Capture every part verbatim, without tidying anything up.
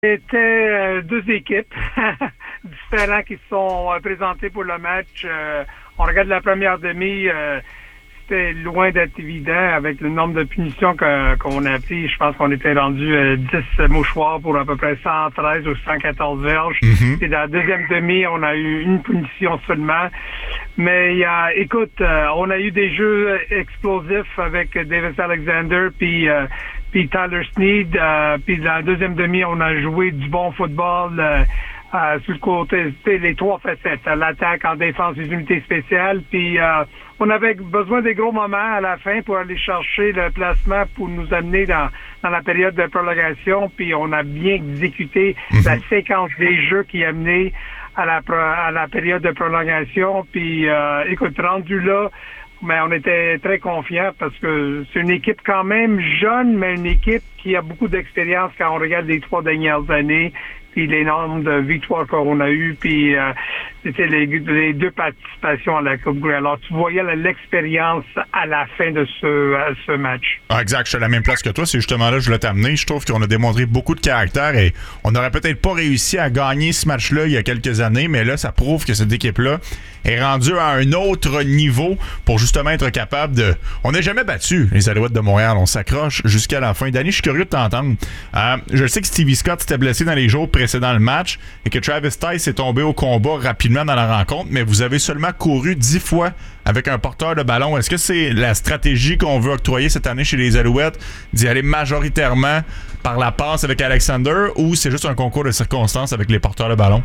C'était euh, deux équipes différentes qui se sont euh, présentées pour le match. Euh, on regarde la première demi, euh, c'était loin d'être évident avec le nombre de punitions que, qu'on a pris. Je pense qu'on était rendu euh, dix mouchoirs pour à peu près cent treize ou cent quatorze verges. Mm-hmm. Et dans la deuxième demi, on a eu une punition seulement. Mais il y a, écoute, euh, on a eu des jeux explosifs avec Davis Alexander puis euh, puis Tyler Snead. Euh, puis dans la deuxième demi, on a joué du bon football euh, euh, sur le côté, les trois facettes, l'attaque, en défense, les unités spéciales. Puis euh, on avait besoin des gros moments à la fin pour aller chercher le placement pour nous amener dans, dans la période de prolongation. Puis on a bien exécuté mm-hmm. la séquence des jeux qui a mené à la, à la période de prolongation. Puis euh, écoute, rendu là, mais on était très confiants parce que c'est une équipe quand même jeune, mais une équipe qui a beaucoup d'expérience quand on regarde les trois dernières années, puis les nombres de victoires qu'on a eues, puis euh, c'était les, les deux participations à la Coupe Grey. Alors, tu voyais l'expérience à la fin de ce, à ce match. Ah, exact. Je suis à la même place que toi. C'est justement là que je voulais t'amener. Je trouve qu'on a démontré beaucoup de caractère et on n'aurait peut-être pas réussi à gagner ce match-là il y a quelques années, mais là, ça prouve que cette équipe-là est rendue à un autre niveau pour justement être capable de... On n'a jamais battu les Alouettes de Montréal. On s'accroche jusqu'à la fin d'année. Je suis curieux de t'entendre. Euh, je sais que Stevie Scott s'était blessé dans les jours précédents le match et que Travis Tice est tombé au combat rapidement dans la rencontre, mais vous avez seulement couru dix fois avec un porteur de ballon. Est-ce que c'est la stratégie qu'on veut octroyer cette année chez les Alouettes, d'y aller majoritairement par la passe avec Alexander, ou c'est juste un concours de circonstances avec les porteurs de ballon?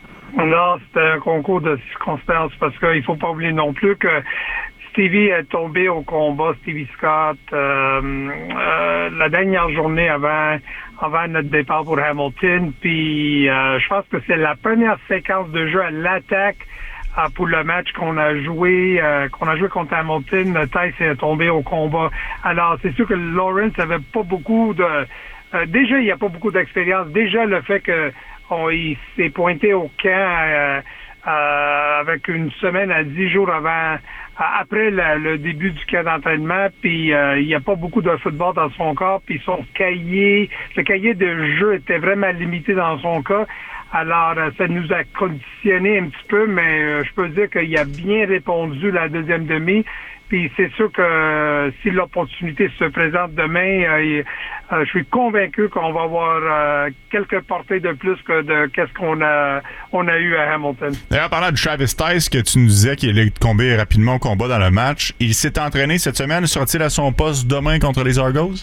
Non, c'était un concours de circonstances parce qu'il faut pas oublier non plus que Stevie est tombé au combat, Stevie Scott, euh, euh, la dernière journée avant avant notre départ pour Hamilton. Puis euh, je pense que c'est la première séquence de jeu à l'attaque euh, pour le match qu'on a joué euh, qu'on a joué contre Hamilton. Tice est tombé au combat. Alors c'est sûr que Lawrence avait pas beaucoup de euh, déjà il n'y a pas beaucoup d'expérience. Déjà le fait que on, il s'est pointé au camp euh, euh, avec une semaine à dix jours avant après la, le début du camp d'entraînement, puis euh, il n'y a pas beaucoup de football dans son corps, puis son cahier, le cahier de jeu était vraiment limité dans son cas. Alors, euh, ça nous a conditionné un petit peu, mais euh, je peux dire qu'il a bien répondu la deuxième demi. Puis c'est sûr que euh, si l'opportunité se présente demain, euh, euh, je suis convaincu qu'on va avoir euh, quelques portées de plus que de qu'est-ce qu'on a on a eu à Hamilton. D'ailleurs, parlant de Travis Tice, que tu nous disais qu'il allait tomber rapidement au combat dans le match, il s'est entraîné cette semaine. Sera-t-il à son poste demain contre les Argos?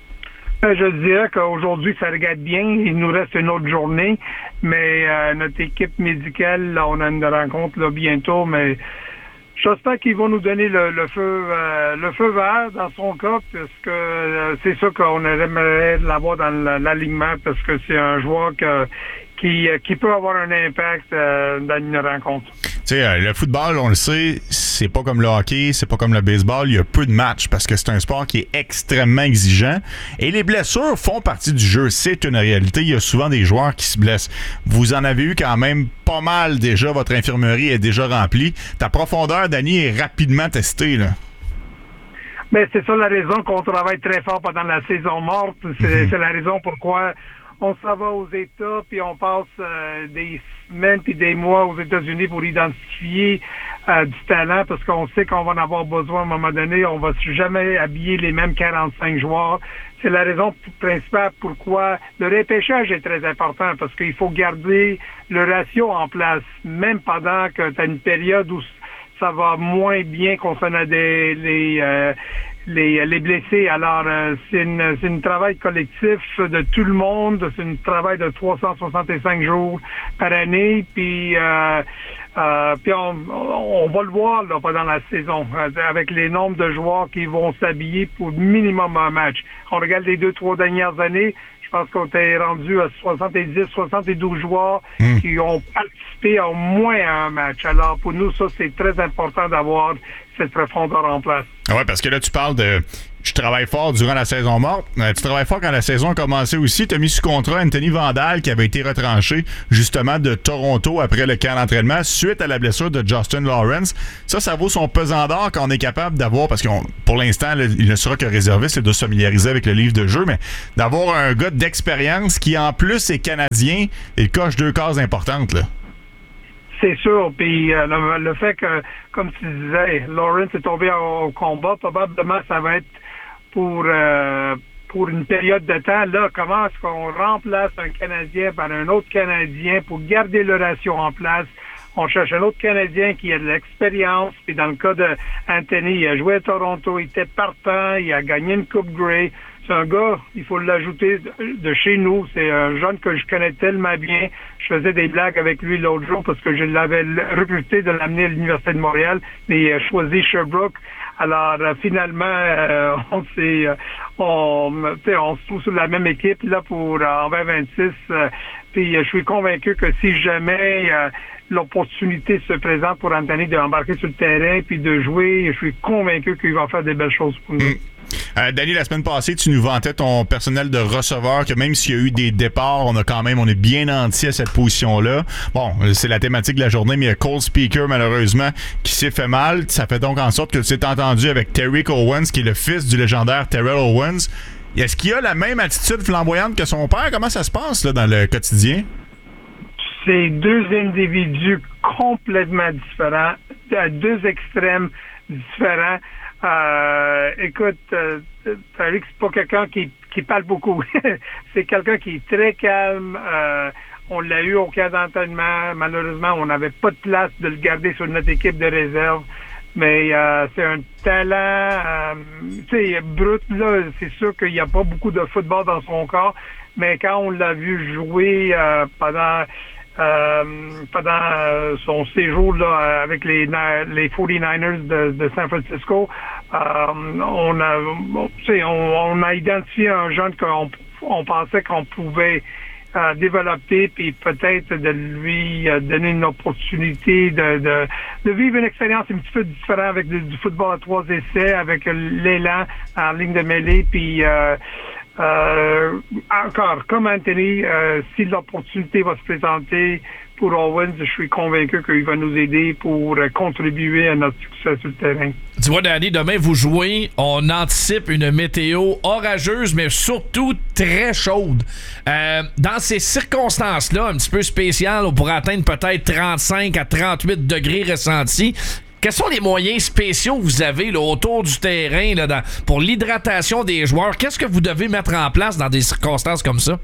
Je dirais qu'aujourd'hui, ça regarde bien. Il nous reste une autre journée, mais euh, notre équipe médicale, là, on a une rencontre là, bientôt, mais j'espère qu'ils vont nous donner le, le feu euh, le feu vert dans son cas, parce que euh, c'est sûr qu'on aimerait l'avoir dans l'alignement, parce que c'est un joueur que, qui, qui peut avoir un impact euh, dans une rencontre. Tu sais, le football, on le sait, c'est pas comme le hockey, c'est pas comme le baseball. Il y a peu de matchs parce que c'est un sport qui est extrêmement exigeant. Et les blessures font partie du jeu. C'est une réalité. Il y a souvent des joueurs qui se blessent. Vous en avez eu quand même pas mal déjà. Votre infirmerie est déjà remplie. Ta profondeur, Danny, est rapidement testée, là. Ben, c'est ça la raison qu'on travaille très fort pendant la saison morte. C'est, mm-hmm. c'est la raison pourquoi on s'en va aux États, puis on passe euh, des semaines puis des mois aux États-Unis pour identifier euh, du talent, parce qu'on sait qu'on va en avoir besoin à un moment donné. On va jamais habiller les mêmes quarante-cinq joueurs. C'est la raison principale pourquoi le repêchage est très important, parce qu'il faut garder le ratio en place, même pendant que tu as une période où ça va moins bien concernant des, les, euh, les, les blessés. Alors, euh, c'est une, c'est un travail collectif de tout le monde. C'est un travail de trois cent soixante-cinq jours par année. Puis, euh, euh, puis on, on va le voir là, pendant la saison, avec les nombres de joueurs qui vont s'habiller pour minimum un match. On regarde les deux, trois dernières années. Je pense qu'on était rendu à soixante-dix, soixante-douze joueurs mmh. qui ont participé au moins à un match. Alors, pour nous, ça, c'est très important d'avoir cette profondeur en place. Oui, parce que là, tu parles de « je travaille fort durant la saison morte euh, ». Tu travailles fort quand la saison a commencé aussi. Tu as mis sous contrat Anthony Vandal qui avait été retranché justement de Toronto après le camp d'entraînement suite à la blessure de Justin Lawrence. Ça, ça vaut son pesant d'or quand on est capable d'avoir, parce que pour l'instant, là, il ne sera que réserviste, c'est de se familiariser avec le livre de jeu, mais d'avoir un gars d'expérience qui, en plus, est canadien et coche deux cases importantes, là. C'est sûr. Puis euh, le, le fait que, comme tu disais, Lawrence est tombé au, au combat, probablement ça va être pour euh, pour une période de temps. Là, comment est-ce qu'on remplace un Canadien par un autre Canadien pour garder le ratio en place? On cherche un autre Canadien qui a de l'expérience. Puis dans le cas de Anthony, il a joué à Toronto, il était partant, il a gagné une Coupe Grey. C'est un gars, il faut l'ajouter de, de chez nous. C'est un jeune que je connais tellement bien. Je faisais des blagues avec lui l'autre jour parce que je l'avais recruté de l'amener à l'Université de Montréal, mais il a choisi Sherbrooke. Alors, euh, finalement, euh, on s'est, euh, on, on se trouve sur la même équipe là pour euh, en vingt vingt-six. Euh, puis, euh, je suis convaincu que si jamais euh, l'opportunité se présente pour Anthony d'embarquer sur le terrain puis de jouer, je suis convaincu qu'il va faire des belles choses pour nous. Mm. Euh, Danny, la semaine passée, tu nous vantais ton personnel de receveur, que même s'il y a eu des départs, on a quand même, on est bien entier à cette position-là. Bon, c'est la thématique de la journée, mais il y a Cole Speaker, malheureusement, qui s'est fait mal. Ça fait donc en sorte que tu t'es entendu avec Tariq Owens, qui est le fils du légendaire Terrell Owens. Est-ce qu'il a la même attitude flamboyante que son père? Comment ça se passe là, dans le quotidien? C'est deux individus complètement différents, à deux extrêmes différents. Euh, écoute, euh, Tariq, c'est pas quelqu'un qui, qui parle beaucoup. C'est quelqu'un qui est très calme. Euh, on l'a eu au camp d'entraînement. Malheureusement, on n'avait pas de place de le garder sur notre équipe de réserve. Mais euh, c'est un talent, euh, tu sais, brut, là, c'est sûr qu'il n'y a pas beaucoup de football dans son corps. Mais quand on l'a vu jouer euh, pendant... Euh, pendant euh, son séjour là avec les les forty-niners de, de San Francisco, euh, on a on, on a identifié un jeune qu'on on pensait qu'on pouvait euh, développer puis peut-être de lui euh, donner une opportunité de, de de vivre une expérience un petit peu différente avec du, du football à trois essais, avec l'élan en ligne de mêlée puis euh, Euh, encore, comme Anthony, euh, si l'opportunité va se présenter pour Owens, je suis convaincu qu'il va nous aider pour euh, contribuer à notre succès sur le terrain. Tu vois, Danny, demain, vous jouez, on anticipe une météo orageuse, mais surtout très chaude. Euh, dans ces circonstances-là, un petit peu spéciales, on pourrait atteindre peut-être trente-cinq à trente-huit degrés ressentis. Quels sont les moyens spéciaux que vous avez là, autour du terrain là, dans, pour l'hydratation des joueurs? Qu'est-ce que vous devez mettre en place dans des circonstances comme ça?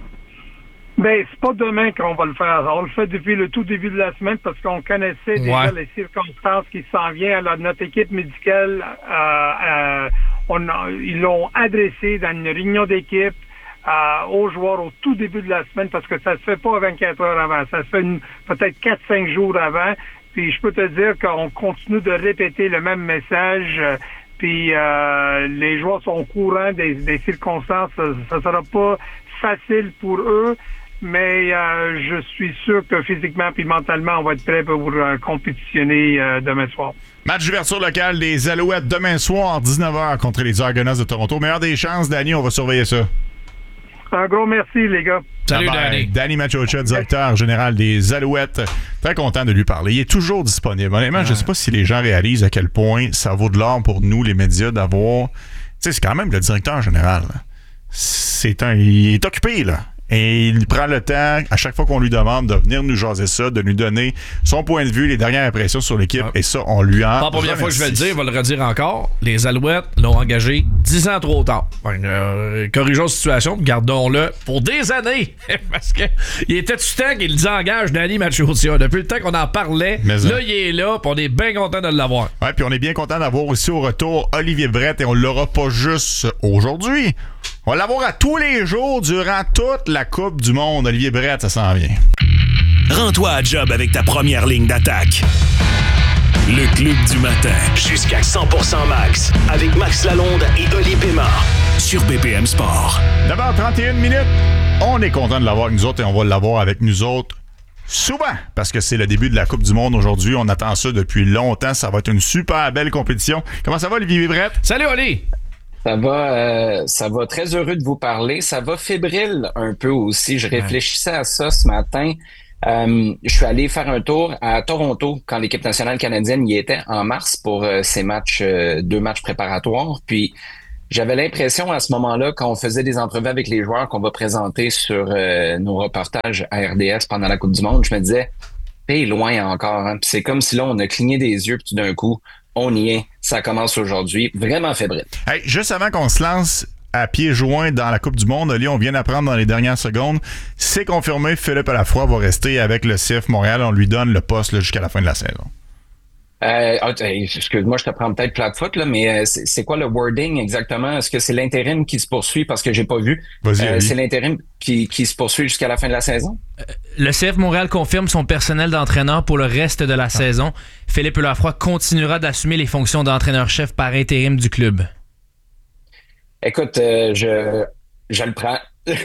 Ben, c'est pas demain qu'on va le faire. On le fait depuis le tout début de la semaine parce qu'on connaissait déjà ouais. les circonstances qui s'en viennent. Alors, notre équipe médicale, euh, euh, on a, ils l'ont adressé dans une réunion d'équipe euh, aux joueurs au tout début de la semaine parce que ça se fait pas vingt-quatre heures avant. Ça se fait une, peut-être quatre cinq jours avant. Puis je peux te dire qu'on continue de répéter le même message. Euh, puis euh, les joueurs sont au courant des, des circonstances. Ça ne sera pas facile pour eux, mais euh, je suis sûr que physiquement puis mentalement, on va être prêt pour euh, compétitionner euh, demain soir. Match d'ouverture locale des Alouettes demain soir, dix-neuf heures contre les Argonauts de Toronto. Meilleure des chances, Danny, on va surveiller ça. Un gros merci, les gars. Salut, ah ben, Danny. Danny Maciocia, directeur général des Alouettes. Très content de lui parler. Il est toujours disponible. Honnêtement, ouais. Je ne sais pas si les gens réalisent à quel point ça vaut de l'or pour nous, les médias, d'avoir... Tu sais, c'est quand même le directeur général. C'est un... Il est occupé, là. Et il prend le temps, à chaque fois qu'on lui demande de venir nous jaser ça, de nous donner son point de vue, les dernières impressions sur l'équipe. Ouais. Et ça, on lui en Pas la première fois que je vais le dire, je vais le redire encore. Les Alouettes l'ont engagé dix ans trop tard. Euh, corrigeons la situation, gardons-le pour des années. Parce que il était tout le temps qu'il nous engage, Danny Maciocia. Depuis le temps qu'on en parlait, mais là, il est là, puis on est bien content de l'avoir. Oui, puis on est bien content d'avoir aussi au retour Olivier Brett, et on l'aura pas juste aujourd'hui. On va l'avoir à tous les jours durant toute la Coupe du Monde. Olivier Brett, ça s'en vient. Rends-toi à job avec ta première ligne d'attaque. Le Club du matin. Jusqu'à cent pour cent max. Avec Max Lalonde et Oli Pema. Sur B P M Sport. neuf heures trente et une minutes. On est content de l'avoir avec nous autres et on va l'avoir avec nous autres Souvent, parce que c'est le début de la Coupe du Monde aujourd'hui. On attend ça depuis longtemps. Ça va être une super belle compétition. Comment ça va, Olivier Vibrette? Salut, Oli! Ça va, euh, ça va très heureux de vous parler. Ça va fébrile un peu aussi. Je réfléchissais à ça ce matin. Euh, je suis allé faire un tour à Toronto quand l'équipe nationale canadienne y était en mars pour euh, ces matchs, euh, deux matchs préparatoires. Puis j'avais l'impression à ce moment-là, quand on faisait des entrevues avec les joueurs qu'on va présenter sur euh, nos reportages à R D S pendant la Coupe du Monde, je me disais, t'es loin encore. Hein? Puis c'est comme si là, on a cligné des yeux, puis tout d'un coup, on y est. Ça commence aujourd'hui. Vraiment fébrile. Hey, juste avant qu'on se lance à pieds joints dans la Coupe du Monde, Oli, on vient d'apprendre dans les dernières secondes, c'est confirmé, Philippe Lafroy va rester avec le C F Montréal. On lui donne le poste là, jusqu'à la fin de la saison. Euh, excuse-moi, je te prends peut-être plate-foot, là, mais euh, c'est, c'est quoi le wording exactement? Est-ce que c'est l'intérim qui se poursuit? Parce que j'ai pas vu. Vas-y, euh, c'est l'intérim qui, qui se poursuit jusqu'à la fin de la saison? Euh, le C F Montréal confirme son personnel d'entraîneur pour le reste de la ah. saison. Philippe Lafroy continuera d'assumer les fonctions d'entraîneur-chef par intérim du club. Écoute, euh, je, je le prends.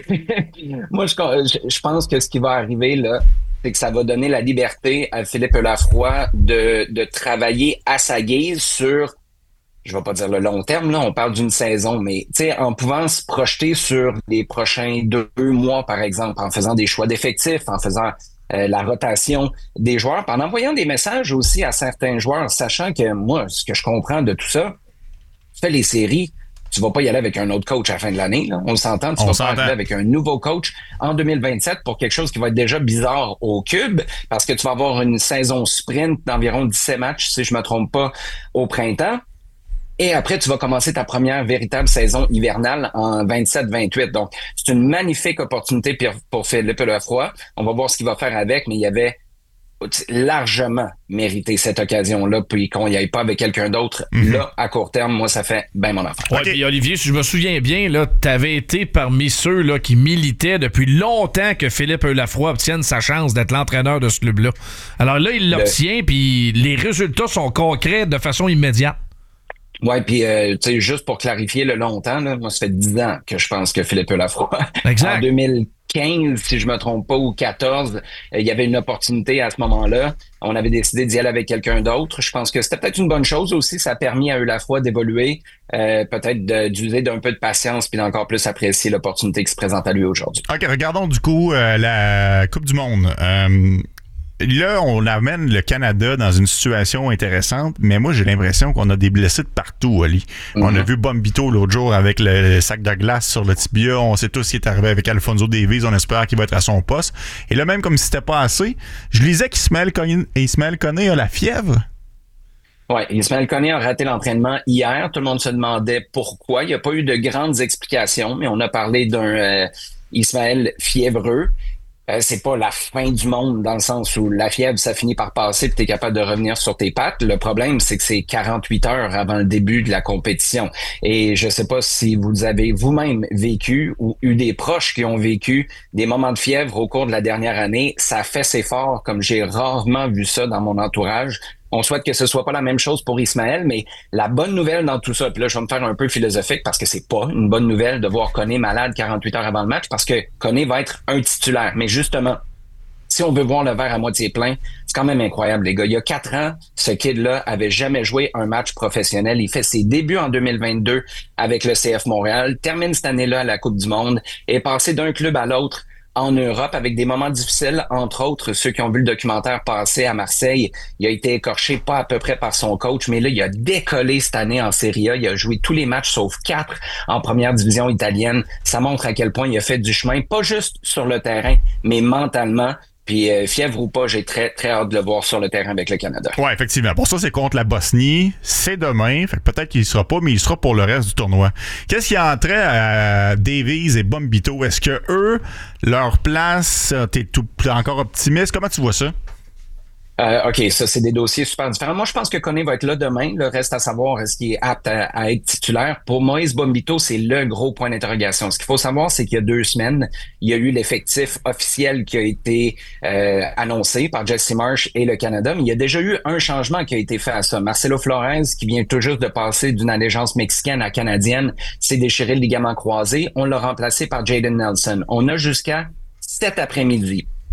Moi, je, je pense que ce qui va arriver, là, c'est que ça va donner la liberté à Philippe Lafroy de, de travailler à sa guise sur, je vais pas dire le long terme, là, on parle d'une saison, mais tu sais, en pouvant se projeter sur les prochains deux, deux mois, par exemple, en faisant des choix d'effectifs, en faisant euh, la rotation des joueurs, en envoyant des messages aussi à certains joueurs, sachant que moi, ce que je comprends de tout ça, tu fais les séries, tu vas pas y aller avec un autre coach à la fin de l'année. Là. On s'entend, tu On vas s'entend. pas arriver avec un nouveau coach en deux mille vingt-sept pour quelque chose qui va être déjà bizarre au Cube, parce que tu vas avoir une saison sprint d'environ dix-sept matchs, si je me trompe pas, au printemps. Et après, tu vas commencer ta première véritable saison hivernale en vingt-sept vingt-huit. Donc, c'est une magnifique opportunité pour Philippe Lafroy. On va voir ce qu'il va faire avec, mais il y avait largement mérité cette occasion-là, puis qu'on n'y aille pas avec quelqu'un d'autre, mm-hmm. là, à court terme, moi, ça fait bien mon affaire. Ouais, okay. Puis Olivier, si je me souviens bien, là, t'avais été parmi ceux là, qui militaient depuis longtemps que Philippe Lafroy obtienne sa chance d'être l'entraîneur de ce club-là. Alors là, il l'obtient, puis les résultats sont concrets de façon immédiate. Ouais, puis euh, tu sais, juste pour clarifier le longtemps, là, moi, ça fait dix ans que je pense que Philippe Lafroy, exact. en deux mille quinze, si je me trompe pas, ou quatorze, euh, il y avait une opportunité à ce moment-là. On avait décidé d'y aller avec quelqu'un d'autre. Je pense que c'était peut-être une bonne chose aussi. Ça a permis à eux Lafroy d'évoluer, euh, peut-être de, d'user d'un peu de patience, puis d'encore plus apprécier l'opportunité qui se présente à lui aujourd'hui. OK, regardons du coup euh, la Coupe du Monde. Euh, Là, on amène le Canada dans une situation intéressante, mais moi, j'ai l'impression qu'on a des blessés de partout, Oli. Mm-hmm. On a vu Bombito l'autre jour avec le sac de glace sur le tibia. On sait tous ce qui est arrivé avec Alfonso Davies. On espère qu'il va être à son poste. Et là, même comme si c'était pas assez, je lisais qu'Ismaël Koné, Ismaël Koné a la fièvre. Oui, Ismaël Koné a raté l'entraînement hier. Tout le monde se demandait pourquoi. Il n'y a pas eu de grandes explications, mais on a parlé d'un euh, Ismaël fiévreux. Euh, c'est pas la fin du monde dans le sens où la fièvre, ça finit par passer et tu es capable de revenir sur tes pattes. Le problème, c'est que c'est quarante-huit heures avant le début de la compétition. Et je sais pas si vous avez vous-même vécu ou eu des proches qui ont vécu des moments de fièvre au cours de la dernière année. Ça fait ses forts, comme j'ai rarement vu ça dans mon entourage. On souhaite que ce soit pas la même chose pour Ismaël, mais la bonne nouvelle dans tout ça, puis là, je vais me faire un peu philosophique parce que c'est pas une bonne nouvelle de voir Koné malade quarante-huit heures avant le match parce que Koné va être un titulaire. Mais justement, si on veut voir le verre à moitié plein, c'est quand même incroyable, les gars. Il y a quatre ans, ce kid-là avait jamais joué un match professionnel. Il fait ses débuts en deux mille vingt-deux avec le C F Montréal, termine cette année-là à la Coupe du Monde et est passé d'un club à l'autre en Europe avec des moments difficiles, entre autres ceux qui ont vu le documentaire passer à Marseille. Il a été écorché pas à peu près par son coach, mais là, il a décollé cette année en Serie A. Il a joué tous les matchs sauf quatre en première division italienne. Ça montre à quel point il a fait du chemin, pas juste sur le terrain, mais mentalement. Puis euh, fièvre ou pas, j'ai très, très hâte de le voir sur le terrain avec le Canada. Oui, effectivement. Pour ça, c'est contre la Bosnie. C'est demain. Fait que peut-être qu'il ne sera pas, mais il sera pour le reste du tournoi. Qu'est-ce qui a trait à Davies et Bombito? Est-ce que eux, leur place, t'es tout, encore optimiste? Comment tu vois ça? Euh, OK, ça, c'est des dossiers super différents. Moi, je pense que Koné va être là demain. Le reste à savoir, est-ce qu'il est apte à, à être titulaire? Pour Moïse Bombito, c'est le gros point d'interrogation. Ce qu'il faut savoir, c'est qu'il y a deux semaines, il y a eu l'effectif officiel qui a été euh, annoncé par Jesse Marsh et le Canada, mais il y a déjà eu un changement qui a été fait à ça. Marcelo Flores, qui vient tout juste de passer d'une allégeance mexicaine à canadienne, s'est déchiré le ligament croisé. On l'a remplacé par Jaden Nelson. On a jusqu'à cet après-midi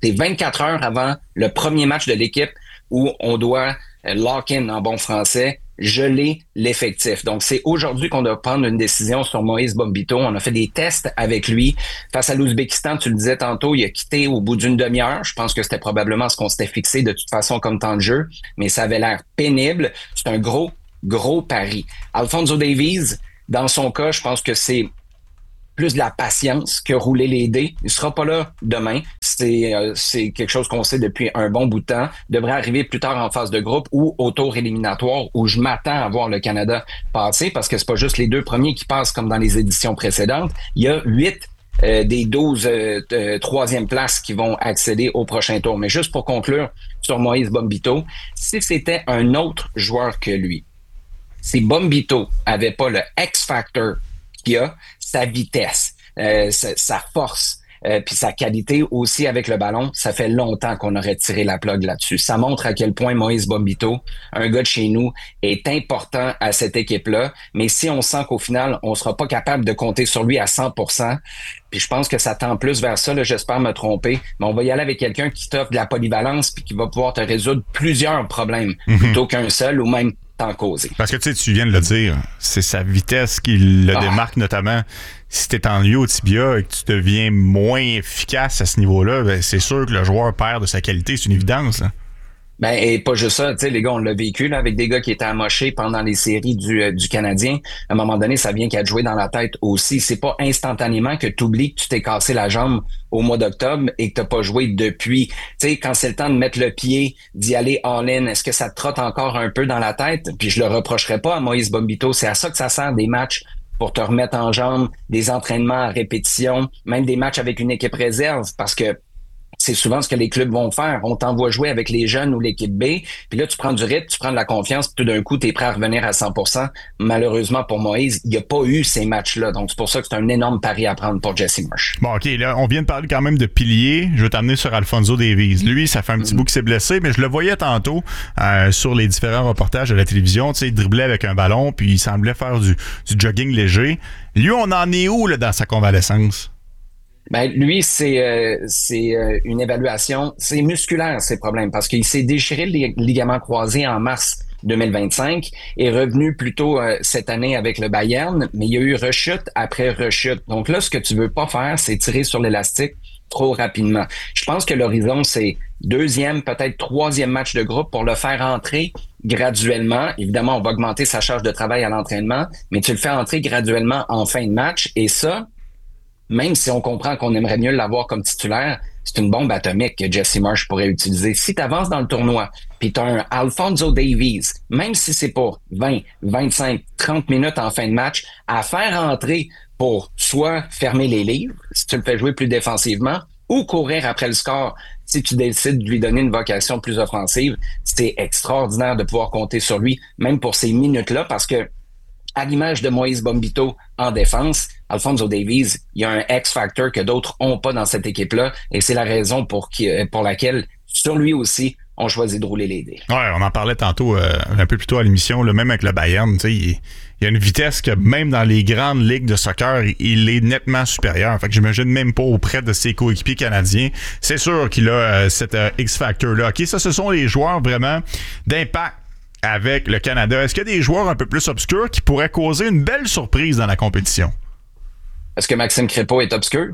C'est vingt-quatre heures avant le premier match de l'équipe où on doit euh, lock-in en bon français, geler l'effectif. Donc, c'est aujourd'hui qu'on doit prendre une décision sur Moïse Bombito. On a fait des tests avec lui. Face à l'Ouzbékistan, tu le disais tantôt, il a quitté au bout d'une demi-heure. Je pense que c'était probablement ce qu'on s'était fixé de toute façon comme temps de jeu, mais ça avait l'air pénible. C'est un gros, gros pari. Alphonso Davies, dans son cas, je pense que c'est plus de la patience que rouler les dés. Il sera pas là demain. C'est euh, c'est quelque chose qu'on sait depuis un bon bout de temps. Devrait arriver plus tard en phase de groupe ou au tour éliminatoire où je m'attends à voir le Canada passer parce que c'est pas juste les deux premiers qui passent comme dans les éditions précédentes. Il y a huit euh, des douze euh, euh, troisième places qui vont accéder au prochain tour. Mais juste pour conclure sur Moïse Bombito, si c'était un autre joueur que lui, si Bombito avait pas le X-Factor qu'il a, sa vitesse, euh, sa, sa force, euh, puis sa qualité aussi avec le ballon, ça fait longtemps qu'on aurait tiré la plug là-dessus. Ça montre à quel point Moïse Bombito, un gars de chez nous, est important à cette équipe-là. Mais si on sent qu'au final, on sera pas capable de compter sur lui à cent pour cent, puis je pense que ça tend plus vers ça, là, j'espère me tromper, mais on va y aller avec quelqu'un qui t'offre de la polyvalence puis qui va pouvoir te résoudre plusieurs problèmes mm-hmm. plutôt qu'un seul ou même t'en causer. Parce que tu sais, tu viens de le dire, c'est sa vitesse qui le ah. démarque notamment. Si t'es en lieu au tibia et que tu deviens moins efficace à ce niveau-là, ben c'est sûr que le joueur perd de sa qualité, c'est une évidence. Hein? Ben, et pas juste ça, tu sais, les gars, on l'a vécu là, avec des gars qui étaient amochés pendant les séries du, euh, du Canadien. À un moment donné, ça vient qu'à te jouer dans la tête aussi. C'est pas instantanément que tu oublies que tu t'es cassé la jambe au mois d'octobre et que t'as pas joué depuis. Tu sais, quand c'est le temps de mettre le pied, d'y aller all-in, est-ce que ça te trotte encore un peu dans la tête? Puis je le reprocherai pas à Moïse Bombito. C'est à ça que ça sert des matchs pour te remettre en jambe, des entraînements à répétition, même des matchs avec une équipe réserve, parce que c'est souvent ce que les clubs vont faire. On t'envoie jouer avec les jeunes ou l'équipe B, puis là, tu prends du rythme, tu prends de la confiance, puis tout d'un coup, tu es prêt à revenir à cent pour cent. Malheureusement, pour Moïse, il n'y a pas eu ces matchs-là. Donc, c'est pour ça que c'est un énorme pari à prendre pour Jesse Marsh. Bon, OK, là, on vient de parler quand même de pilier. Je vais t'amener sur Alphonso Davies. Lui, ça fait un petit mm-hmm. bout qu'il s'est blessé, mais je le voyais tantôt euh, sur les différents reportages de la télévision. Tu sais, il driblait avec un ballon, puis il semblait faire du, du jogging léger. Lui, on en est où là, dans sa convalescence? Ben lui, c'est euh, c'est euh, une évaluation, c'est musculaire ses problèmes parce qu'il s'est déchiré le ligament croisé en mars deux mille vingt-cinq, est revenu plus tôt euh, cette année avec le Bayern, mais il y a eu rechute après rechute. Donc là, ce que tu veux pas faire, c'est tirer sur l'élastique trop rapidement. Je pense que l'horizon, c'est deuxième, peut-être troisième match de groupe pour le faire entrer graduellement. Évidemment, on va augmenter sa charge de travail à l'entraînement, mais tu le fais entrer graduellement en fin de match et ça, même si on comprend qu'on aimerait mieux l'avoir comme titulaire, c'est une bombe atomique que Jesse Marsh pourrait utiliser. Si tu avances dans le tournoi, puis tu as un Alphonso Davies, même si c'est pour vingt, vingt-cinq, trente minutes en fin de match, à faire entrer pour soit fermer les livres, si tu le fais jouer plus défensivement, ou courir après le score, si tu décides de lui donner une vocation plus offensive, c'est extraordinaire de pouvoir compter sur lui, même pour ces minutes-là, parce que à l'image de Moïse Bombito en défense, Alphonso Davies, il y a un X-Factor que d'autres ont pas dans cette équipe-là et c'est la raison pour, qui, pour laquelle, sur lui aussi, on choisit de rouler les dés. Ouais, on en parlait tantôt, euh, un peu plus tôt à l'émission, là, même avec le Bayern, tu sais, il, il y a une vitesse que même dans les grandes ligues de soccer, il, il est nettement supérieur. Fait que j'imagine même pas auprès de ses coéquipiers canadiens. C'est sûr qu'il a euh, cet euh, X-Factor-là. OK, ça, ce sont les joueurs vraiment d'impact avec le Canada. Est-ce qu'il y a des joueurs un peu plus obscurs qui pourraient causer une belle surprise dans la compétition? Est-ce que Maxime Crépeau est obscur?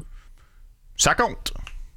Ça compte.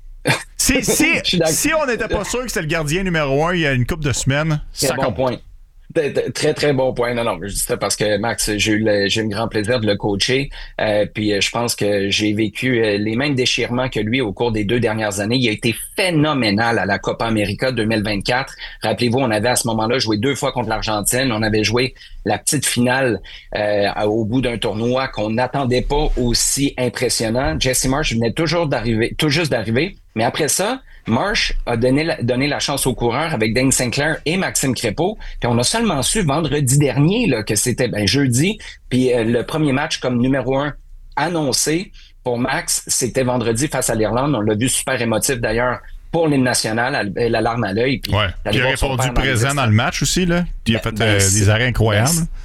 Si, si, si on n'était pas sûr que c'était le gardien numéro un il y a une couple de semaines, Très ça bon compte. Point. Très, très bon point. Non, non, je dis ça parce que Max, j'ai eu le, j'ai eu le grand plaisir de le coacher. Euh, puis je pense que j'ai vécu les mêmes déchirements que lui au cours des deux dernières années. Il a été phénoménal à la Copa América deux mille vingt-quatre. Rappelez-vous, on avait à ce moment-là joué deux fois contre l'Argentine. On avait joué la petite finale euh, au bout d'un tournoi qu'on n'attendait pas aussi impressionnant. Jesse Marsh venait toujours d'arriver, tout juste d'arriver. Mais après ça, Marsh a donné la, donné la chance aux coureurs avec Dane Sinclair et Maxime Crépeau. Puis on a seulement su vendredi dernier là, que c'était ben, jeudi. Puis euh, le premier match comme numéro un annoncé pour Max, c'était vendredi face à l'Irlande. On l'a vu super émotif d'ailleurs pour l'hymne national, la larme à l'œil. Puis ouais. Il a répondu présent dans le match aussi. Là. Il a ben, fait ben, euh, des arrêts incroyables. Ben,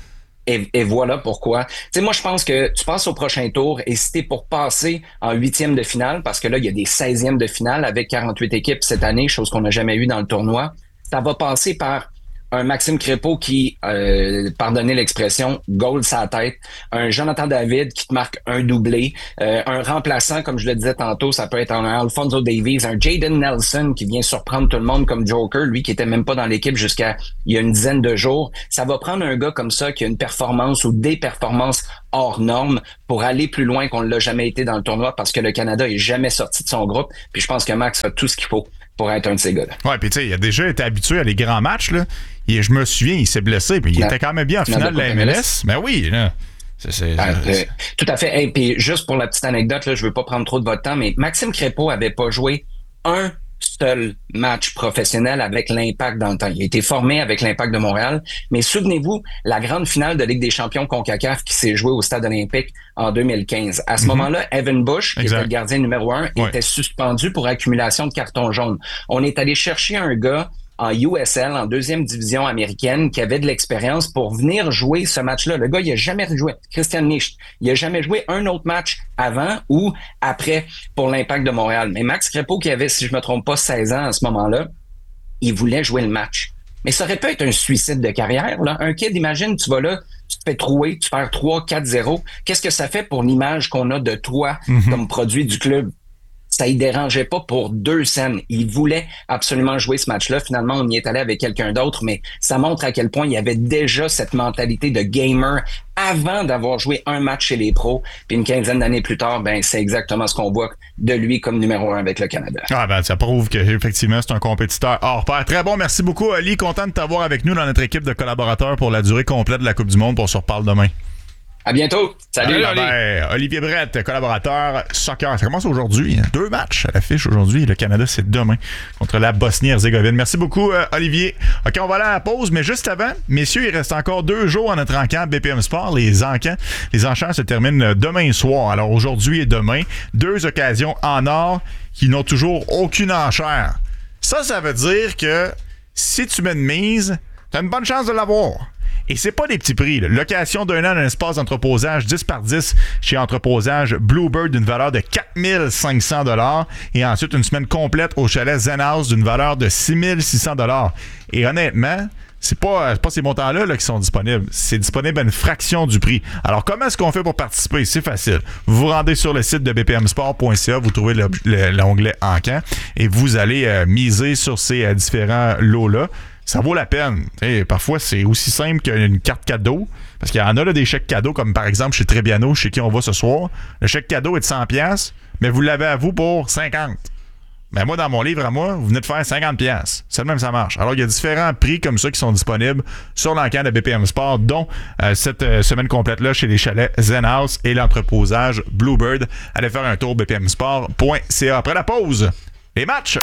Et, et voilà pourquoi. Tu sais, moi, je pense que tu passes au prochain tour et si t'es pour passer en huitième de finale, parce que là, il y a des seizièmes de finale avec quarante-huit équipes cette année, chose qu'on n'a jamais eu dans le tournoi, ça va passer par un Maxime Crépeau qui, euh, pardonnez l'expression, goal sa tête, un Jonathan David qui te marque un doublé, euh, un remplaçant, comme je le disais tantôt, ça peut être un Alphonso Davies, un Jaden Nelson qui vient surprendre tout le monde comme Joker, lui qui était même pas dans l'équipe jusqu'à il y a une dizaine de jours. Ça va prendre un gars comme ça qui a une performance ou des performances hors normes pour aller plus loin qu'on ne l'a jamais été dans le tournoi parce que le Canada est jamais sorti de son groupe. Puis je pense que Max a tout ce qu'il faut pour être un de ces gars-là. Ouais, puis tu sais, il a déjà été habitué à les grands matchs, là. Et je me souviens, il s'est blessé, puis il La, était quand même bien en finale de la M L S. Mais oui, là. C'est, c'est, ah, c'est... Euh, tout à fait. Et puis juste pour la petite anecdote, là, je veux pas prendre trop de votre temps, mais Maxime Crépeau avait pas joué un seul match professionnel avec l'Impact dans le temps. Il a été formé avec l'Impact de Montréal, mais souvenez-vous, la grande finale de Ligue des champions CONCACAF qui s'est jouée au Stade olympique en deux mille quinze. À ce mm-hmm. moment-là, Evan Bush, qui exact. était le gardien numéro un, ouais. était suspendu pour accumulation de cartons jaunes. On est allé chercher un gars en U S L, en deuxième division américaine, qui avait de l'expérience pour venir jouer ce match-là. Le gars, il a jamais joué. Christian Nicht, il a jamais joué un autre match avant ou après pour l'Impact de Montréal. Mais Max Crépeau, qui avait, si je me trompe pas, seize ans à ce moment-là, il voulait jouer le match. Mais ça aurait pu être un suicide de carrière, là. Un kid, imagine, tu vas là, tu te fais trouer, tu perds trois quatre zéro. Qu'est-ce que ça fait pour l'image qu'on a de toi mm-hmm. comme produit du club? Ça y dérangeait pas pour deux scènes. Il voulait absolument jouer ce match-là. Finalement, on y est allé avec quelqu'un d'autre, mais ça montre à quel point il y avait déjà cette mentalité de gamer avant d'avoir joué un match chez les pros. Puis une quinzaine d'années plus tard, ben c'est exactement ce qu'on voit de lui comme numéro un avec le Canada. Ah ben ça prouve qu'effectivement, c'est un compétiteur hors pair. Très bon, merci beaucoup, Ali. Content de t'avoir avec nous dans notre équipe de collaborateurs pour la durée complète de la Coupe du Monde. On se reparle demain. À bientôt. Salut, Salut ben, Olivier Brett, collaborateur soccer. Ça commence aujourd'hui. Deux matchs à l'affiche aujourd'hui. Le Canada, c'est demain contre la Bosnie-Herzégovine. Merci beaucoup, euh, Olivier. OK, on va aller à la pause, mais juste avant, messieurs, il reste encore deux jours à notre encamp B P M Sport. Les encamps, les enchères se terminent demain soir. Alors aujourd'hui et demain, deux occasions en or qui n'ont toujours aucune enchère. Ça, ça veut dire que si tu mets une mise, t'as une bonne chance de l'avoir. Et c'est pas des petits prix. Là. Location d'un an d'un espace d'entreposage dix par dix chez Entreposage Bluebird d'une valeur de quatre mille cinq cents dollars et ensuite une semaine complète au chalet Zen House d'une valeur de six mille six cents dollars. Et honnêtement, c'est pas, c'est pas ces montants-là là, qui sont disponibles. C'est disponible à une fraction du prix. Alors, comment est-ce qu'on fait pour participer? C'est facile. Vous vous rendez sur le site de b p m sport point c a, vous trouvez le, le, l'onglet Encamp et vous allez euh, miser sur ces euh, différents lots-là. Ça vaut la peine. T'sais, parfois, c'est aussi simple qu'une carte cadeau. Parce qu'il y en a là, des chèques cadeaux, comme par exemple chez Trébiano, chez qui on va ce soir. Le chèque cadeau est de cent dollars, mais vous l'avez à vous pour cinquante. Mais moi, dans mon livre à moi, vous venez de faire cinquante dollars. C'est le même, ça marche. Alors, il y a différents prix comme ça qui sont disponibles sur l'encan de B P M Sport, dont euh, cette euh, semaine complète-là chez les chalets Zen House et l'entreposage Bluebird. Allez faire un tour b p m sport point c a. Après la pause, les matchs!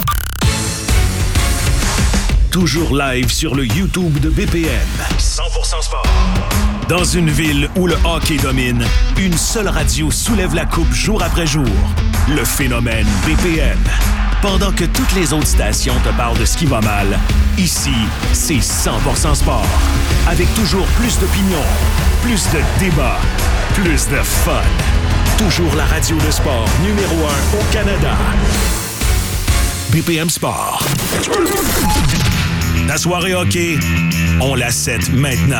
Toujours live sur le YouTube de B P M. cent pour cent sport. Dans une ville où le hockey domine, une seule radio soulève la coupe jour après jour. Le phénomène B P M. Pendant que toutes les autres stations te parlent de ce qui va mal, ici, c'est cent pour cent sport. Avec toujours plus d'opinions, plus de débats, plus de fun. Toujours la radio de sport numéro un au Canada. B P M Sport. Ta soirée hockey, on la set maintenant.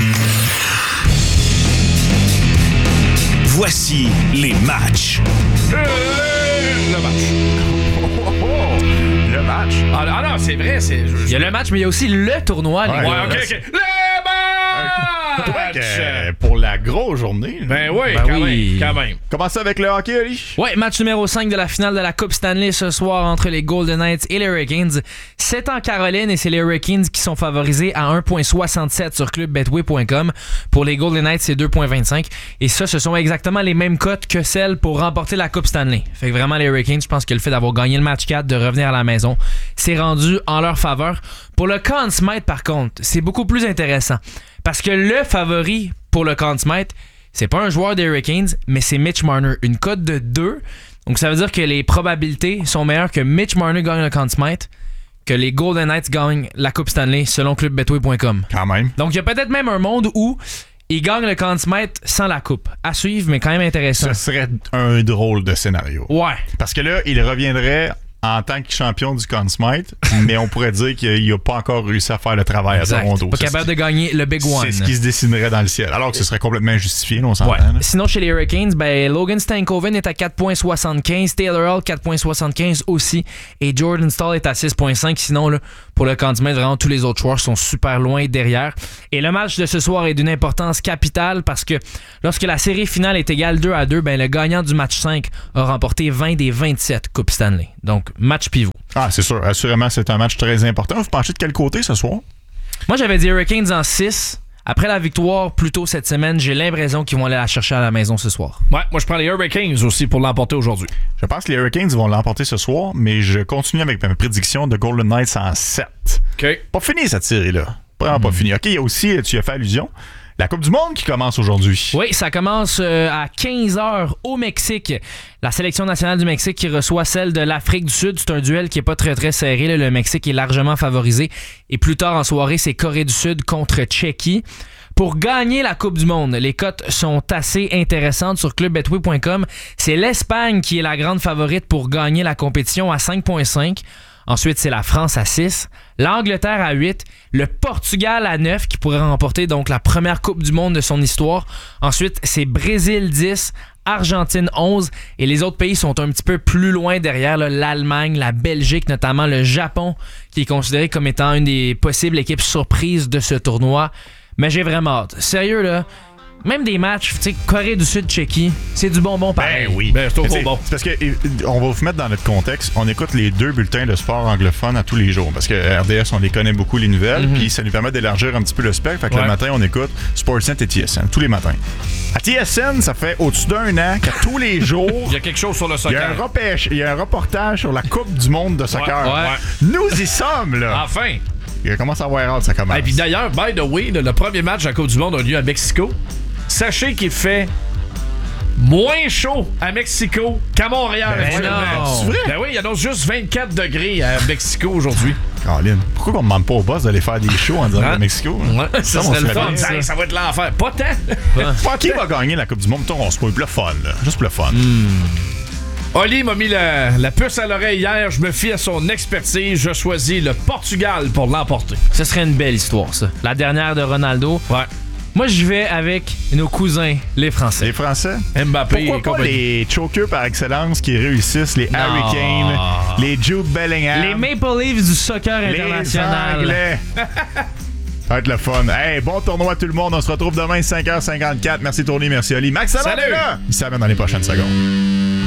Voici les matchs. Euh, le match. Le match. Ah, ah non, c'est vrai. C'est... Il y a le match, mais il y a aussi le tournoi. Ouais, les ouais, gars. OK, OK. Le match! Euh, pour la grosse journée. Ben oui, ben quand, oui. Même, quand même. Commencez avec le hockey, Ali. Ouais, match numéro cinq de la finale de la Coupe Stanley ce soir entre les Golden Knights et les Hurricanes. C'est en Caroline et c'est les Hurricanes qui sont favorisés à un virgule soixante-sept sur club betway point com. Pour les Golden Knights, c'est deux virgule vingt-cinq. Et ça, ce sont exactement les mêmes cotes que celles pour remporter la Coupe Stanley. Fait que vraiment, les Hurricanes, je pense que le fait d'avoir gagné le match quatre, de revenir à la maison, c'est rendu en leur faveur. Pour le Conn Smythe, par contre, c'est beaucoup plus intéressant. Parce que le favori pour le Conn Smythe, c'est pas un joueur des Hurricanes, mais c'est Mitch Marner. Une cote de deux. Donc ça veut dire que les probabilités sont meilleures que Mitch Marner gagne le Conn Smythe que les Golden Knights gagnent la Coupe Stanley selon club betway point com. Quand même. Donc il y a peut-être même un monde où Il gagne le Conn Smythe sans la coupe. À suivre, mais quand même intéressant. Ce serait un drôle de scénario. Ouais. Parce que là, il reviendrait en tant que champion du Conn Smythe, mais on pourrait dire qu'il n'a pas encore réussi à faire le travail Exact. à Toronto. Pas Ça, capable de gagner le Big One. C'est ce qui se dessinerait dans le ciel. Alors que ce serait complètement injustifié, là, on s'entend. Ouais. Là. Sinon, chez les Hurricanes, ben, Logan Stankoven est à quatre virgule soixante-quinze, Taylor Hall quatre virgule soixante-quinze aussi, et Jordan Staal est à six virgule cinq. Sinon, là, pour le Conn Smythe, vraiment, tous les autres joueurs sont super loin derrière. Et le match de ce soir est d'une importance capitale parce que lorsque la série finale est égale deux à deux, ben, le gagnant du match cinq a remporté vingt des vingt-sept Coupes Stanley. Donc, match pivot. Ah, c'est sûr. Assurément, c'est un match très important. Vous penchez de quel côté ce soir? Moi, j'avais dit Hurricanes en six. Après la victoire plus tôt cette semaine, j'ai l'impression qu'ils vont aller la chercher à la maison ce soir. Ouais, moi je prends les Hurricanes aussi pour l'emporter aujourd'hui. Je pense que les Hurricanes vont l'emporter ce soir, mais je continue avec ma prédiction de Golden Knights en sept. OK. Pas fini cette série-là. Vraiment pas fini. OK, il y a aussi, tu as fait allusion, la Coupe du Monde qui commence aujourd'hui. Oui, ça commence euh, à quinze heures au Mexique. La sélection nationale du Mexique qui reçoit celle de l'Afrique du Sud. C'est un duel qui n'est pas très très serré. Là. Le Mexique est largement favorisé. Et plus tard en soirée, c'est Corée du Sud contre Tchéquie. Pour gagner la Coupe du Monde, les cotes sont assez intéressantes sur club betway point com. C'est l'Espagne qui est la grande favorite pour gagner la compétition à cinq virgule cinq. Ensuite, c'est la France à six, l'Angleterre à huit, le Portugal à neuf qui pourrait remporter donc la première Coupe du Monde de son histoire. Ensuite, c'est Brésil dix, Argentine onze et les autres pays sont un petit peu plus loin derrière, là, l'Allemagne, la Belgique, notamment le Japon qui est considéré comme étant une des possibles équipes surprises de ce tournoi. Mais j'ai vraiment hâte. Sérieux, là, même des matchs, tu sais, Corée du Sud, Tchéquie, c'est du bonbon pareil. Ben oui. Ben, c'est au bonbon. C'est parce que, on va vous mettre dans notre contexte, on écoute les deux bulletins de sport anglophones à tous les jours. Parce que R D S, on les connaît beaucoup, les nouvelles, puis mm-hmm. ça nous permet d'élargir un petit peu le spectre. Fait que ouais. le matin, on écoute Sportsnet et T S N, tous les matins. À T S N, ça fait au-dessus d'un an qu'à tous les jours, il y a quelque chose sur le soccer. Il y a un, repêche, il y a un reportage sur la Coupe du monde de soccer. Ouais, ouais. Nous y sommes, là. Enfin. Il commence à avoir hâte, ça commence. Et puis d'ailleurs, by the way, le premier match de la Coupe du monde a lieu à Mexico. Sachez qu'il fait moins chaud à Mexico qu'à Montréal. Ben non. C'est vrai? Ben oui, il annonce juste vingt-quatre degrés à Mexico aujourd'hui. Caroline, pourquoi on ne demande pas au boss d'aller faire des shows en disant hein? à Mexico? Ouais, ça, ça serait le fun. Ça. Ça. ça va être l'enfer. Pas tant. Pas qui va gagner la Coupe du monde? On se pose plus le fun, là. Juste pour le fun. Mm. Oli m'a mis la, la puce à l'oreille hier. Je me fie à son expertise. Je choisis le Portugal pour l'emporter. Ce serait une belle histoire, ça. La dernière de Ronaldo. Ouais. Moi, j'y vais avec nos cousins, les Français. Les Français? Mbappé. Pourquoi pas les chokers par excellence qui réussissent, les non. Harry Kane, les Jude Bellingham, les Maple Leafs du soccer les international. Anglais. Ça va être le fun. Hey, bon tournoi tout le monde. On se retrouve demain cinq heures cinquante-quatre. Merci Tourné, merci Oli. Max, salut! Il s'amène dans les prochaines secondes.